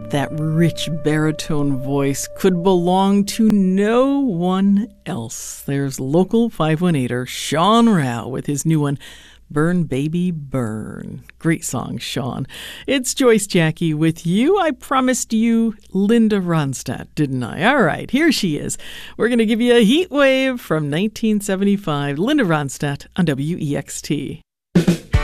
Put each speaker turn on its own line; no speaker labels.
That rich baritone voice could belong to no one else. There's local 518er Sean Rao with his new one, Burn Baby Burn. Great song, Sean. It's Joyce Jackie with you. I promised you Linda Ronstadt, didn't I? All right, here she is. We're going to give you a heat wave from 1975. Linda Ronstadt on WEXT.